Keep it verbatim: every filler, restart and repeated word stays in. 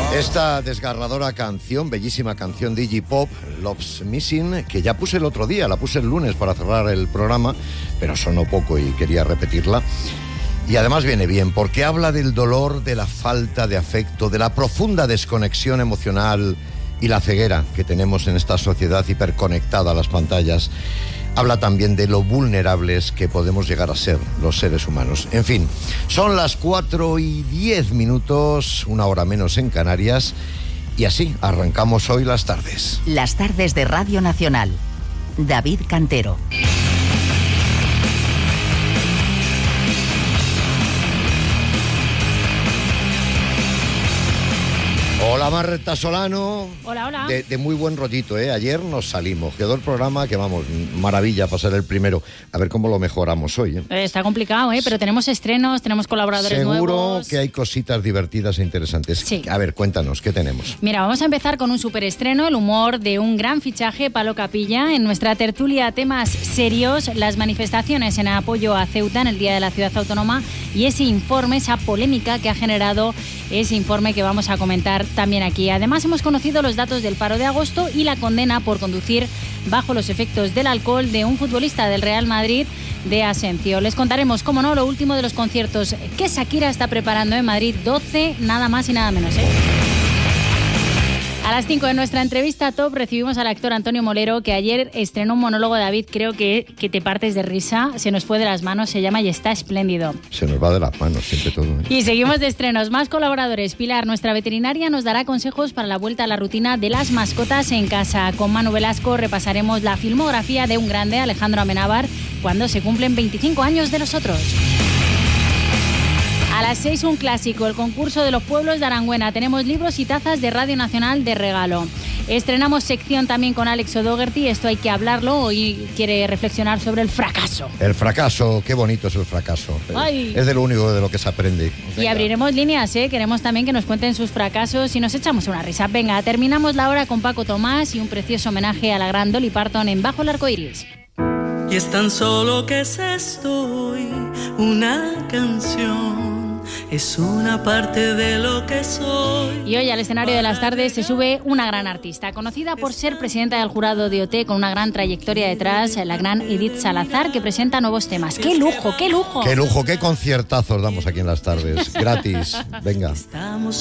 Esta desgarradora canción, bellísima canción de Iggy Pop, Love's Missing, que ya puse el otro día, la puse el lunes para cerrar el programa, pero sonó poco y quería repetirla. Y además viene bien, porque habla del dolor, de la falta de afecto, de la profunda desconexión emocional y la ceguera que tenemos en esta sociedad hiperconectada a las pantallas. Habla también de lo vulnerables que podemos llegar a ser los seres humanos. En fin, son las cuatro y diez minutos, una hora menos en Canarias, y así arrancamos hoy las tardes. Las tardes de Radio Nacional. David Cantero. Hola Marta Solano. Hola, hola. De, de muy buen rollito, ¿eh? Ayer nos salimos, quedó el programa que vamos, maravilla pasar el primero. A ver cómo lo mejoramos hoy, ¿eh? Está complicado, ¿eh? Pero tenemos estrenos, tenemos colaboradores Seguro nuevos. Seguro que hay cositas divertidas e interesantes. Sí. A ver, cuéntanos, ¿qué tenemos? Mira, vamos a empezar con un superestreno, el humor de un gran fichaje, Palo Capilla. En nuestra tertulia, temas serios, las manifestaciones en apoyo a Ceuta en el Día de la Ciudad Autónoma y ese informe, esa polémica que ha generado ese informe que vamos a comentar también aquí. Además, hemos conocido los datos del paro de agosto y la condena por conducir bajo los efectos del alcohol de un futbolista del Real Madrid, de Asencio. Les contaremos, como no, lo último de los conciertos que Shakira está preparando en Madrid, doce, nada más y nada menos, ¿eh? A las cinco de nuestra entrevista top recibimos al actor Antonio Molero, que ayer estrenó un monólogo. David, creo que, que te partes de risa, se nos fue de las manos, se llama Y está espléndido. Se nos va de las manos siempre todo, ¿eh? Y seguimos de estrenos, más colaboradores. Pilar, nuestra veterinaria, nos dará consejos para la vuelta a la rutina de las mascotas en casa. Con Manu Velasco repasaremos la filmografía de un grande, Alejandro Amenábar, cuando se cumplen veinticinco años de los otros. A las seis, un clásico, el concurso de los pueblos de Arangüena. Tenemos libros y tazas de Radio Nacional de regalo. Estrenamos sección también con Alex O'Doherty, esto hay que hablarlo. Hoy quiere reflexionar sobre el fracaso. El fracaso, qué bonito es el fracaso. Ay. Es de lo único de lo que se aprende. Venga. Y abriremos líneas, ¿eh? Queremos también que nos cuenten sus fracasos y nos echamos una risa. Venga, terminamos la hora con Paco Tomás y un precioso homenaje a la gran Dolly Parton en Bajo el Arco Iris. Y es tan solo que es esto hoy, una canción. Es una parte de lo que soy. Y hoy al escenario de las tardes se sube una gran artista, conocida por ser presidenta del jurado de O T, con una gran trayectoria detrás, la gran Edith Salazar, que presenta nuevos temas. ¡Qué lujo, qué lujo! ¡Qué lujo, qué conciertazos damos aquí en las tardes! Gratis, venga. Estamos